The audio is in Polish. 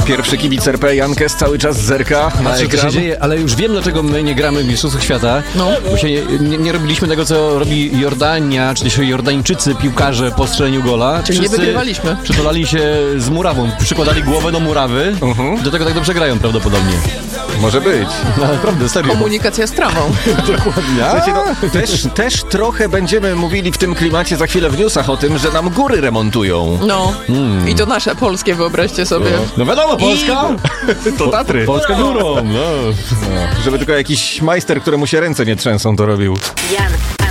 Pierwszy kibic RP Jankes cały czas zerka na Patrzę, co ekran. się dzieje, ale już wiem, dlaczego my nie gramy w Mistrzostwach Świata. No. Bo się nie robiliśmy tego, co robi Jordania, czy też Jordańczycy, piłkarze po strzeleniu gola. Czyli nie wygrywaliśmy. Przytulali się z murawą, przykładali głowę do murawy. Do tego tak dobrze grają prawdopodobnie. Może być. No, naprawdę, serio. Komunikacja z trawą. Dokładnie. Słuchajcie, no, też trochę będziemy mówili w tym klimacie za chwilę w newsach o tym, że nam góry remontują. No. I to nasze polskie, wyobraźcie sobie. No wiadomo, Polska. To Tatry. Polska górą, no. Żeby tylko jakiś majster, któremu się ręce nie trzęsą, to robił. Jan